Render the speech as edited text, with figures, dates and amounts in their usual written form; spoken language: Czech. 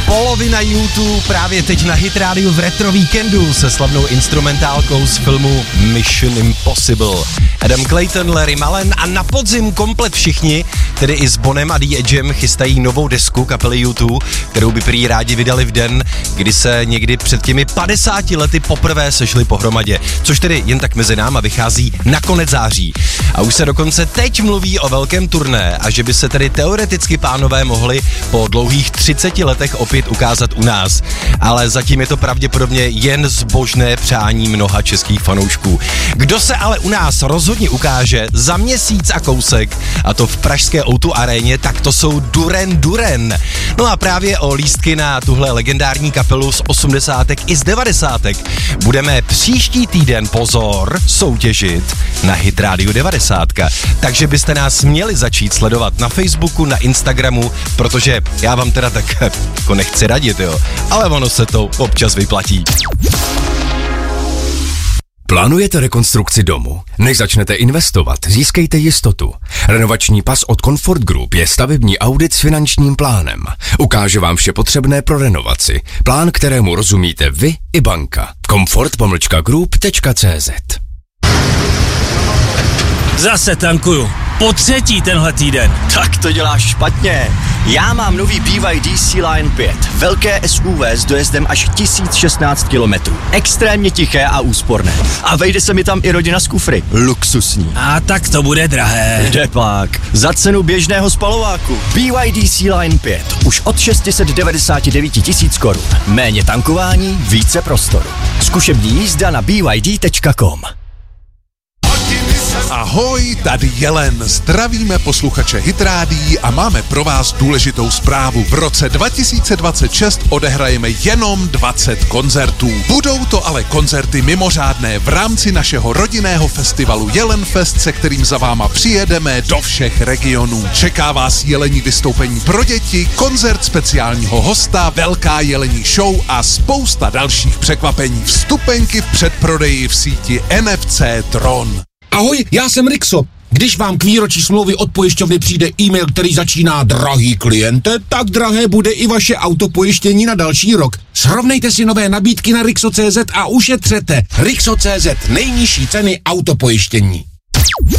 Polovina YouTube právě teď na Hit Radio v Retro Víkendu se slavnou instrumentálkou z filmu Mission Impossible. Adam Clayton, Larry Mullen a na podzim komplet všichni, tedy i s Bonem a The Edgem, chystají novou desku kapely U2, kterou by prý rádi vydali v den, kdy se někdy před těmi 50 lety poprvé sešli pohromadě, což tedy jen tak mezi náma vychází na konec září. A už se dokonce teď mluví o velkém turné a že by se tedy teoreticky pánové mohli po dlouhých 30 letech opět ukázat u nás. Ale zatím je to pravděpodobně jen zbožné přání mnoha českých fanoušků. Kdo se ale u nás rozhodně ukáže za měsíc a kousek, a to v pražské O2 aréně, tak to jsou Duran. No a právě o lístky na tuhle legendární kapelu z 80. i z 90. budeme příští týden, pozor, soutěžit na Hit Radio 90. Takže byste nás měli začít sledovat na Facebooku, na Instagramu, protože já vám teda tak jako nechci radit, jo, ale ono se to občas vyplatí. Plánujete rekonstrukci domu? Než začnete investovat, získejte jistotu. Renovační pas od Comfort Group je stavební audit s finančním plánem. Ukáže vám vše potřebné pro renovaci. Plán, kterému rozumíte vy i banka. comfort-group.cz. Zase tankuju. Po třetí tenhle týden. Tak to děláš špatně. Já mám nový BYD Sea-Line 5. Velké SUV s dojezdem až 1016 km. Extrémně tiché a úsporné. A vejde se mi tam i rodina s kufry. Luxusní. A tak to bude drahé. Kde pak? Za cenu běžného spalováku. BYD Sea-Line 5. Už od 699 000 korun. Méně tankování, více prostoru. Zkušební jízda na byd.com. Ahoj, tady Jelen. Zdravíme posluchače Hit Rádií a máme pro vás důležitou zprávu. V roce 2026 odehrajeme jenom 20 koncertů. Budou to ale koncerty mimořádné v rámci našeho rodinného festivalu Jelenfest, se kterým za váma přijedeme do všech regionů. Čeká vás jelení vystoupení pro děti, koncert speciálního hosta, velká jelení show a spousta dalších překvapení. Vstupenky v předprodeji v síti NFC Tron. Ahoj, já jsem Rixo. Když vám k výročí smlouvy od pojišťovny přijde e-mail, který začíná drahý kliente, tak drahé bude i vaše autopojištění na další rok. Srovnejte si nové nabídky na Rixo.cz a ušetřete. Rixo.cz, nejnižší ceny autopojištění.